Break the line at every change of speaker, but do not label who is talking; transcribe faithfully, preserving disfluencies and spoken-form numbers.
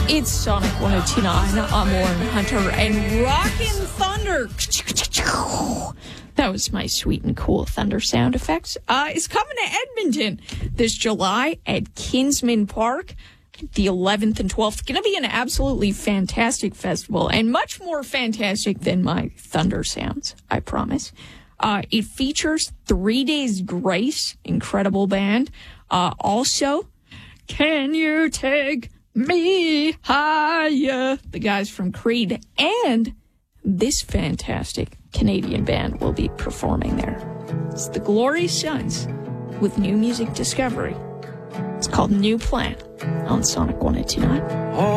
It's Sonic one oh two point nine. I'm Lauren Hunter, and Rockin' Thunder. That was my sweet and cool thunder sound effects. Uh, it's coming to Edmonton this July at Kinsman Park, the eleventh and twelfth. Going to be an absolutely fantastic festival, and much more fantastic than my thunder sounds, I promise. Uh, it features Three Days Grace, incredible band. Uh, also, Can You Take Me Higher, the guys from Creed, and this fantastic Canadian band will be performing there. It's the Glorious Sons with New Music Discovery. It's called New Plan on Sonic one oh two point nine.